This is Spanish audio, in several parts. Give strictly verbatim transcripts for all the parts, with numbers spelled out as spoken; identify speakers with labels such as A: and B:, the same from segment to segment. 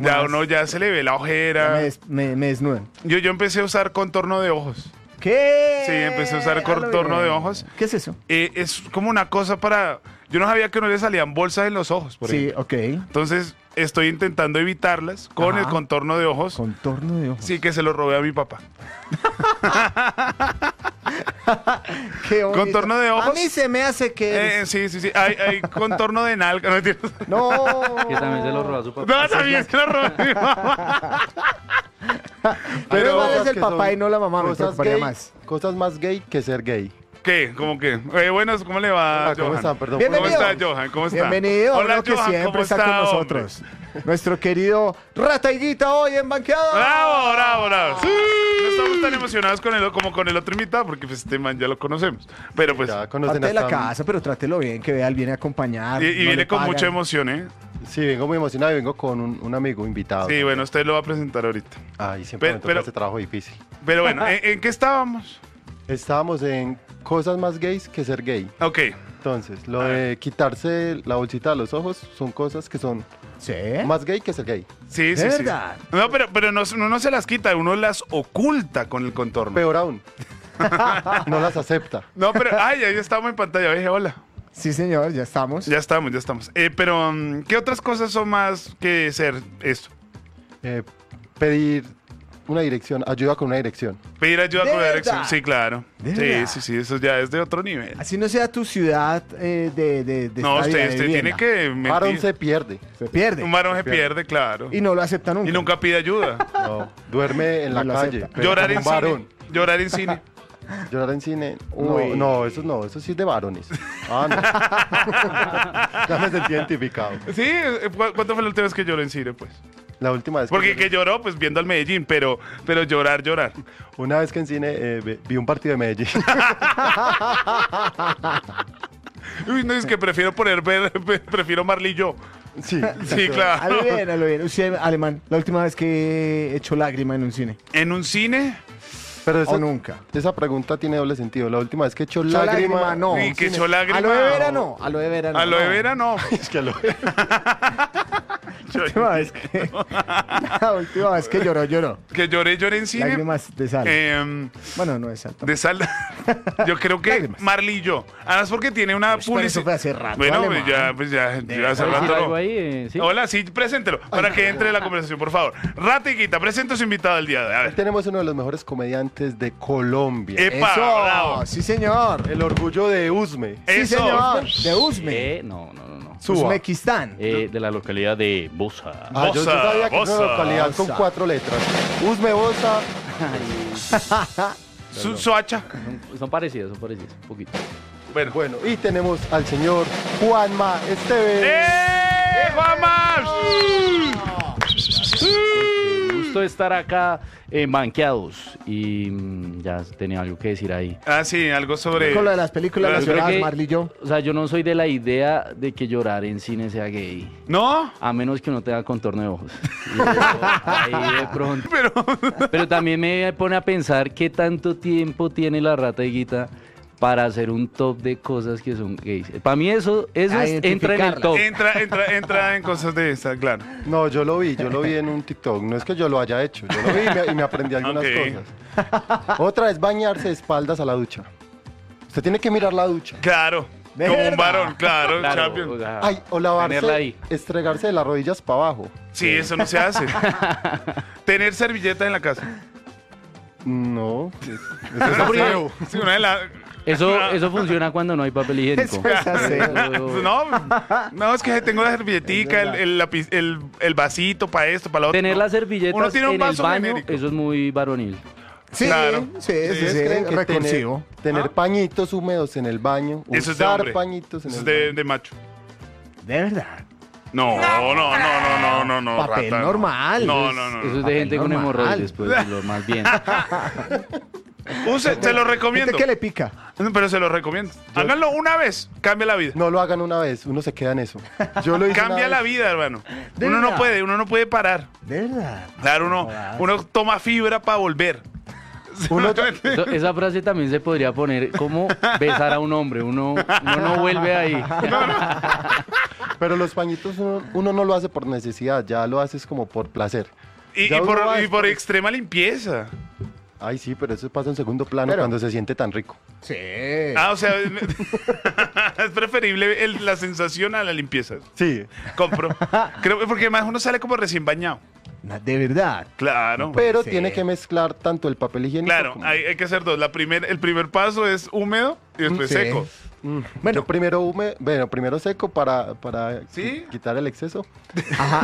A: ya
B: más.
A: uno ya se le ve la ojera.
B: Me, des- me, me desnudan.
A: Yo, yo empecé a usar contorno de ojos.
B: ¿Qué?
A: Sí, empecé a usar
B: Hazlo
A: contorno
B: bien.
A: de ojos.
B: ¿Qué es eso?
A: Eh, es como una cosa para... Yo no sabía que no le salían bolsas en los ojos, por
B: Sí,
A: ejemplo.
B: ok.
A: Entonces, estoy intentando evitarlas con
B: Ajá.
A: el contorno de ojos.
B: Contorno de ojos.
A: Sí, que se lo robé a mi papá.
B: Qué bonito.
A: Contorno de ojos.
B: A mí se me hace que...
A: Eh, sí, sí, sí. Hay, hay contorno de nalga. No, mentira.
B: No.
C: Que también se lo robó a su papá.
A: No, también se lo robé a mi papá.
B: Pero
A: Pero-
B: igual es
D: Cosas
B: el
D: que
B: papá
D: son
B: y no la mamá, me
D: cosas
B: preocuparía
D: gay,
B: más.
D: Cosas más gay que ser gay.
A: ¿Qué? ¿Cómo qué? Eh, buenos, ¿cómo le va,
D: Hola, ¿cómo
A: Johan?
D: están? Perdón.
B: Bienvenido.
A: ¿Cómo está, Johan? ¿Cómo está?
B: Bienvenido,
A: Hola,
B: uno que
A: Johan,
B: siempre
A: ¿cómo
B: está con
A: hombre?
B: nosotros. Nuestro querido Rata Higuita hoy en Banqueado.
A: ¡Bravo, bravo, bravo! No estamos tan emocionados con el, como con el otro invitado, porque pues, este man ya lo conocemos. Pero pues,
D: Ya conocen
B: Parte de la
D: hasta-
B: casa, pero trátelo bien, que vea, él viene a acompañar.
A: y, y
B: no
A: viene
B: le
A: con
B: pagan.
A: mucha emoción, ¿eh?
D: Sí, vengo muy emocionado y vengo con un, un amigo invitado.
A: Sí, bueno, usted lo va a presentar ahorita.
D: Ay, siempre
A: Pero-
D: me toca
A: pero-
D: ese trabajo difícil.
A: Pero bueno, ¿en, en qué estábamos?
D: Estábamos en cosas más gays que ser gay.
A: Ok.
D: Entonces, lo
A: A
D: de quitarse la bolsita de los ojos son cosas que son
B: ¿Sí?
D: más gay que ser gay.
A: Sí,
B: ¿De
A: sí, sí.
B: verdad?
A: No, pero, pero no, uno no se las quita, uno las oculta con el contorno.
D: Peor aún, no las acepta.
A: No, pero, ay, ahí estamos en pantalla, dije, hola.
B: Sí, señor, ya estamos.
A: Ya estamos, ya estamos. Eh, pero, um, ¿qué otras cosas son más que ser esto?
D: Eh, pedir una dirección, ayuda con una dirección.
A: Pedir ayuda
B: ¿De
A: con la
B: verdad?
A: dirección. Sí, claro.
B: ¿De
A: Sí,
B: verdad?
A: sí, sí, eso ya es de otro nivel.
B: Así no sea tu ciudad eh, de, de, de
A: No,
B: estadía,
A: usted,
B: de
A: usted tiene
B: vivienda.
A: que
D: Varón
A: mentir.
D: se pierde.
B: Se pierde.
A: Un varón se pierde, claro.
B: Y no lo acepta nunca.
A: Y nunca pide ayuda.
D: No, duerme en la
B: No lo
D: calle.
B: acepta.
D: pero
A: Llorar
D: como
A: en
D: un varón.
A: cine. Llorar en cine.
D: Llorar en cine.
B: Uy.
D: No, no, eso no, eso sí es de varones. Ah, no. Ya me sentí identificado.
A: Sí, eh, ¿cu- ¿cuánto fue la última vez que lloró en cine, pues?
D: La última vez que,
A: Porque que lloró, pues viendo al Medellín, pero, pero llorar, llorar.
D: una vez que en cine eh, ve- vi un partido de Medellín.
A: Uy, no, es que prefiero poner, ver- prefiero Marley y yo.
D: Sí,
A: Sí, claro.
B: A lo bien, a lo bien. Usted, alemán, la última vez que he hecho lágrima en un cine.
A: En un cine,
D: Pero esa,
B: O nunca.
D: esa pregunta tiene doble sentido. La última vez que he hecho
B: Echó
D: lágrima.
B: lágrima, no.
A: y que echó lágrima.
B: A lo de vera no. A lo de vera no.
A: A lo de
B: no.
A: vera no.
D: Es que lo
B: La última vez que, la última vez que lloró, lloró.
A: Que lloré, lloré en cine.
B: Lágrimas de sal.
A: Em,
B: Bueno, no es salto.
A: de sal. Yo creo que
B: Lágrimas.
A: Marley y yo. Además porque tiene una
B: Uy, pero eso
A: publicidad.
B: fue hace rato,
A: Bueno,
B: alemán.
A: pues ya, pues ya, ya hace
C: ¿Puedo decir
A: rato.
C: algo
A: no.
C: ahí? Eh, ¿sí?
A: Hola, sí, preséntelo. Para que entre en la conversación, por favor. Rata y Quita, presenta a su invitado del día de hoy. A ver.
D: Tenemos uno de los mejores comediantes de Colombia.
A: Epa,
B: Eso,
A: bravo.
B: sí señor.
D: El orgullo de Usme.
B: Sí,
A: Eso.
B: señor. De Uzme.
C: Eh, no, no, no, no.
D: Suba.
B: Uzbekistán.
C: Eh, de la localidad de Bosa.
D: Ah, yo, yo
A: Bosa,
D: sabía que es una
A: Bosa,
D: localidad
B: Bosa.
D: con cuatro letras. Usme Bosa.
A: Su, Soacha.
C: Son, son parecidas, son parecidas, un poquito.
A: Bueno.
D: Bueno, y tenemos al señor Juanma Esteves.
A: ¡Eh! ¡Vamos!
C: Gusto estar acá en Banqueados. Y mm, ya tenía algo que decir ahí.
A: Ah, sí, algo sobre.
B: Con lo de las películas
A: Yo
C: Yo creo
B: nacionales,
C: que-
B: Marley y yo.
C: O sea, yo no soy de la idea de que llorar en cine sea gay.
A: ¿No?
C: A menos que uno tenga contorno de ojos. Y eso, ahí de pronto.
A: Pero.
C: Pero también me pone a pensar qué tanto tiempo tiene la Rata Higuita para hacer un top de cosas que son gays. Para mí eso, eso
B: A
C: es- entra en el
B: identificarlas.
C: top.
A: Entra, entra, entra en cosas de esta, claro.
D: No, yo lo vi, yo lo vi en un TikTok. No es que yo lo haya hecho, yo lo vi y me, y me aprendí algunas
A: Ok.
D: cosas. Otra es bañarse de espaldas a la ducha. Usted tiene que mirar la ducha.
A: Claro.
B: ¿De
A: Como un
B: verdad?
A: varón, claro,
C: Claro,
A: champion.
C: o sea,
D: Ay, o
C: tenerla
D: lavarse,
C: ahí.
D: estregarse de las rodillas para abajo.
A: Sí, eso no se hace. Tener servilletas en la casa.
D: No, es- eso es
C: porque-
D: aseo.
A: Sí, una de las.
C: Eso, eso funciona cuando no hay papel higiénico.
B: Eso es aseo.
C: Eso-
A: No, no, es que tengo la servilletica, el, el, lápiz- el, el vasito para esto, para lo otro.
C: Tener
A: No.
C: las servilletas
A: Uno tiene un
C: en el
A: vaso
C: baño,
A: genérico.
C: eso es muy varonil.
B: Sí,
A: Claro.
B: sí, sí, sí,
D: ¿Ustedes creen que
B: recursivo.
D: tener, tener pañitos húmedos en el baño,
A: Eso es de
D: usar
A: hombre.
D: pañitos en
A: Eso
D: el
A: es de,
D: baño?
A: de macho.
B: De verdad.
A: No, no, no, no, no, no, no.
B: Papel
A: rata, no.
B: normal.
A: No, no, no.
C: Eso es
A: no.
C: de gente con
B: normal.
C: hemorroides, pues, lo más bien.
A: Use, se lo recomiendo.
B: Gente que le pica.
A: Pero se lo recomiendo. Háganlo una vez, cambia la vida.
D: No lo hagan una vez, uno se queda en eso. Yo lo hice una
A: Cambia
D: vez.
A: la vida, hermano.
B: ¿De
A: Uno no
B: verdad?
A: puede, uno no puede parar.
B: De verdad.
A: Claro, uno, uno toma fibra para volver.
D: Uno-
C: Eso- esa frase también se podría poner como besar a un hombre. Uno, uno no vuelve ahí.
D: Pero los pañitos uno, uno no lo hace por necesidad, ya lo haces como por placer.
A: Y,
D: Ya
A: y
D: uno
A: por,
D: va
A: y
D: es
A: por
D: por-
A: extrema limpieza.
D: Ay, sí, pero eso pasa en segundo plano
B: Pero-
D: cuando se siente tan rico.
B: Sí.
A: Ah, o sea, es preferible el- la sensación a la limpieza.
D: Sí,
A: Compro. Creo que porque además uno sale como recién bañado.
B: Na- De verdad.
A: Claro.
D: pero
B: Sí.
D: tiene que mezclar tanto el papel higiénico
A: Claro,
D: como...
A: hay, hay que hacer dos. La primer, el primer paso es húmedo y después
B: Sí.
A: seco.
D: Mm,
B: Bueno.
D: yo primero húmedo, bueno, primero seco para, para
A: ¿Sí?
D: qui- quitar el exceso.
B: Ajá.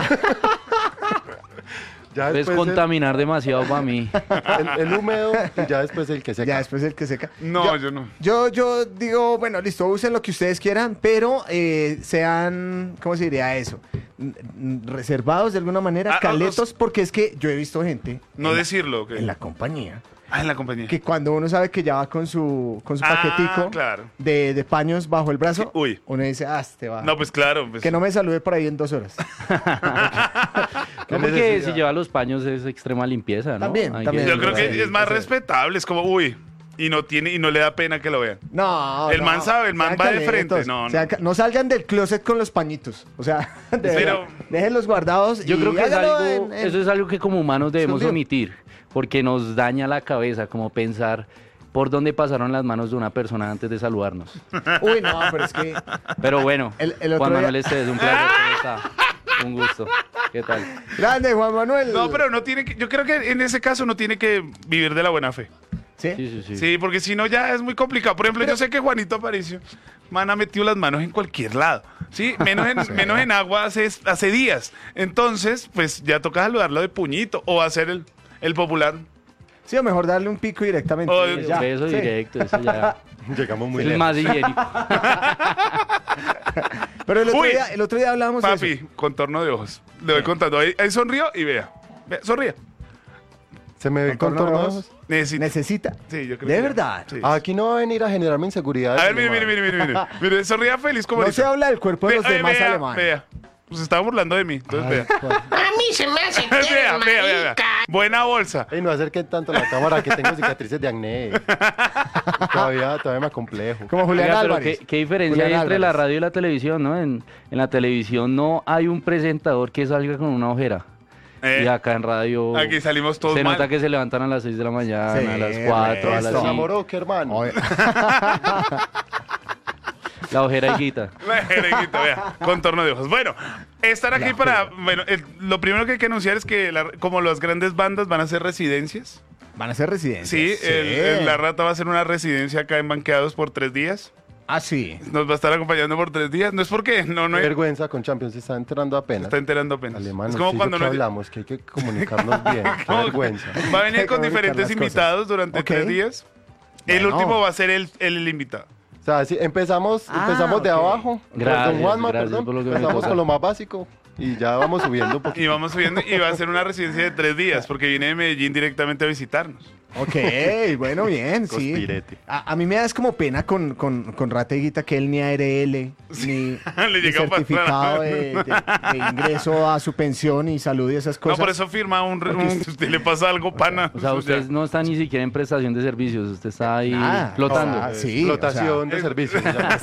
D: Ya
C: Es
D: después el-
C: contaminar demasiado para mí.
D: el, el húmedo y ya después el que seca.
B: Ya después el que seca.
A: No, yo no.
B: Yo, yo digo, bueno, listo, usen lo que ustedes quieran, pero eh, sean, ¿cómo se diría eso? N- n- Reservados de alguna manera,
A: Ah, ah,
B: caletos, porque es que yo he visto gente
A: No
B: en, la,
A: decirlo. ¿ok?
B: en la compañía
A: Ah, en la compañía.
B: que cuando uno sabe que ya va con su, con su
A: Ah,
B: paquetico
A: claro.
B: de, de paños bajo el brazo,
A: Sí, uy.
B: uno dice, ah, este va.
A: No, pues claro. Pues,
B: Que no me salude por ahí en dos horas.
C: No, porque
D: necesidad.
C: si lleva los paños es extrema limpieza, ¿no?
B: También,
C: Hay
B: también.
A: yo creo que
B: Sí,
A: es más
B: sí.
A: respetable. Es como, uy. Y no tiene y no le da pena que lo vean.
B: No,
A: El
B: no,
A: man sabe, el man
B: sean
A: va de
B: caletos,
A: frente, no,
B: sean
A: no.
B: ca- no salgan del closet con los pañitos. O sea, de
A: Pero-
B: verdad, déjenlos guardados.
C: Yo
B: y
C: creo que es
B: háganlo
C: algo,
B: en- en-
C: eso es algo que como humanos debemos
B: escondido.
C: omitir, porque nos daña la cabeza, como pensar por dónde pasaron las manos de una persona antes de saludarnos.
B: Uy, no, pero es que.
C: Pero bueno,
B: El- el otro
C: Juan
B: día-
C: Manuel Esteves, un placer, ¿cómo está? Un gusto. ¿Qué tal?
B: Grande, Juan Manuel.
A: No, pero no tiene que. Yo creo que en ese caso no tiene que vivir de la buena fe.
B: ¿Sí?
C: Sí, sí, sí.
A: Sí, porque si no ya es muy complicado. Por ejemplo, yo sé que Juanito Aparicio, man, ha metido las manos en cualquier lado. Sí, menos en, menos en agua hace, hace días. Entonces, pues ya toca saludarlo de puñito o hacer el, el popular.
B: Sí, o mejor darle un pico directamente.
A: Oh,
B: y
C: Un
B: ya.
C: beso
B: Sí.
C: directo, eso ya
D: Llegamos muy
C: es
D: lejos.
C: más higiénico.
B: Pero el otro,
A: Uy,
B: día, el otro día hablábamos de
A: Papi,
B: eso.
A: contorno de ojos. Le voy contando. Ahí, ahí sonrió y vea. Vea, sonríe.
D: Se me ve el
B: ¿Contorno
D: contorno
B: de
D: de
B: ojos?
D: ojos.
A: Necesita.
B: Necesita.
A: Sí, yo creo
B: ¿De
A: que-
B: verdad?
A: sí.
D: Aquí no va a venir a generarme inseguridad.
A: A ver, mire, mire, mire, mire, mire. Mire, sonría feliz como
B: No
A: ahorita.
B: se habla del cuerpo de
A: Ve-
B: los
A: oye,
B: demás
A: vea,
B: alemanes.
A: Vea. Pues estaba burlando de mí. Entonces, vea.
E: A mí se me hace que eres
A: Vea, vea, vea, vea.
E: marica.
A: Buena bolsa.
D: Y no acerquen tanto la cámara que tengo cicatrices de acné. todavía, todavía me acomplejo.
B: Como Julián
C: Oiga, pero
B: Álvarez.
C: ¿qué, qué diferencia
B: Julián
C: hay entre la
B: Álvarez.
C: radio y la televisión, no? En, en la televisión no hay un presentador que salga con una ojera.
A: Eh,
C: Y acá en radio
A: Aquí salimos todos
C: se
A: mal.
C: nota que se levantan a las seis de la mañana,
B: Sí,
C: a las cuatro, a
B: resto.
C: las
D: ¿Se
C: cinco.
D: enamoró? ¿Qué hermano?
B: Oye,
C: La ojera y guita.
A: La jereguita, vea, contorno de ojos. Bueno, estar aquí para. Bueno, el- lo primero que hay que anunciar es que, la- como las grandes bandas van a hacer residencias.
B: van a ser residentes.
A: Sí, el- el- la rata va a hacer una residencia acá en Banqueados por tres días.
B: Ah, sí.
A: Nos va a estar acompañando por tres días. No es porque no, no
D: Qué
A: hay-
D: vergüenza con Champions, se está enterando
A: se
D: apenas.
A: está enterando apenas.
D: Alemán,
A: es como cuando
D: que
A: no
D: hablamos, que hay que comunicarnos bien. Qué
A: ¿Cómo?
D: vergüenza.
A: Va a venir
B: Hay que
A: con
B: comunicar
A: diferentes
B: las cosas.
A: invitados durante
B: Ok.
A: tres días. El
B: Bueno.
A: último va a ser el, el, el invitado.
D: O sea, sí, empezamos,
B: Ah,
D: empezamos de
B: ok.
D: abajo.
C: Gracias,
D: Don Juanma,
C: gracias
D: perdón.
C: por lo que me
D: Empezamos
C: toca.
D: con lo más básico y ya vamos subiendo un poquito.
A: Y vamos subiendo y va a ser una residencia de tres días porque viene de Medellín directamente a visitarnos.
B: Ok, bueno, bien, sí.
D: Conspirete.
B: A, a mí me da es como pena con, con, con Rata y Guita que él ni A R L, ni,
A: Le
B: ni
A: llega a pasar.
B: certificado de, de- de ingreso a su pensión y salud y esas
A: No,
B: cosas.
A: por eso firma un, re- un- si usted le pasa algo, pana.
C: O sea,
A: Eso
C: usted
A: ya.
C: no está ni siquiera en prestación de servicios, usted está ahí
B: Nada.
C: flotando.
B: Ah, sí, o
D: Explotación de servicios. se llama.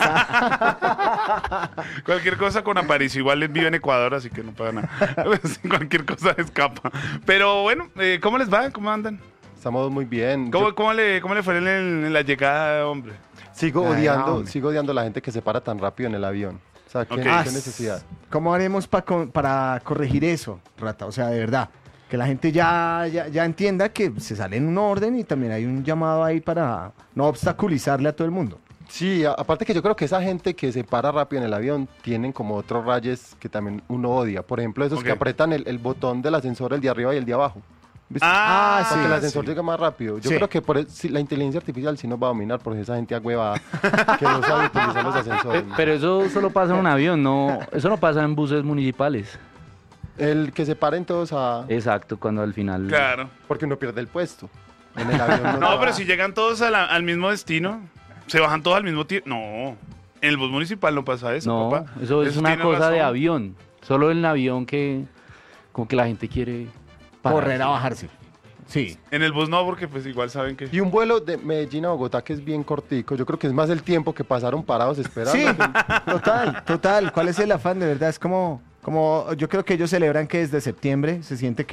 A: Cualquier cosa con Aparicio, igual él vive en Ecuador, así que no paga nada. Pues, cualquier cosa escapa. Pero bueno, eh, ¿cómo les va? ¿Cómo andan?
D: Estamos muy bien.
A: ¿Cómo,
D: Yo
A: cómo le, cómo le fue en, el- en la llegada, hombre?
D: sigo
B: Ay,
D: odiando,
B: hombre.
D: sigo odiando a la gente que se para tan rápido en el avión. O sea, ¿qué,
A: Ok.
D: qué
B: Ah,
D: necesidad?
B: ¿Cómo haremos pa con- para corregir eso, Rata? O sea, de verdad, que la gente ya, ya, ya entienda que se sale en un orden y también hay un llamado ahí para no obstaculizarle a todo el mundo.
D: Sí, a- aparte que yo creo que esa gente que se para rápido en el avión tienen como otros rayes que también uno odia. Por ejemplo, esos
A: Ok.
D: que apretan el, el botón del ascensor, el de arriba y el de abajo. ¿Viste?
A: Ah,
D: Para que el
B: sí,
D: ascensor llegue más rápido. Yo
B: Sí.
D: creo que por el- sí, la inteligencia artificial sí nos va a dominar por esa gente agüeva que no sabe utilizar los ascensores.
C: Pe- Pero eso solo pasa en un avión, no, eso no pasa en buses municipales.
D: El que se paren todos a...
C: Exacto, cuando al final.
A: Claro.
D: Porque uno pierde el puesto. En el avión no,
A: No,
D: se
A: pero
D: va.
A: si llegan todos a la- al mismo destino, se bajan todos al mismo tiempo. No, en el bus municipal no pasa eso,
C: No,
A: papá.
C: eso es una
A: tiene
C: cosa de
A: razón.
C: avión. Solo en el avión que como que la gente quiere parar.
B: Correr a bajarse. Sí.
A: En el bus no, porque pues igual saben que...
D: Y un vuelo de Medellín a Bogotá que es bien cortico. Yo creo que es más el tiempo que pasaron parados esperando.
B: Sí, total, total. ¿Cuál es el afán? De verdad, es como, como, yo creo que ellos celebran que desde septiembre se siente que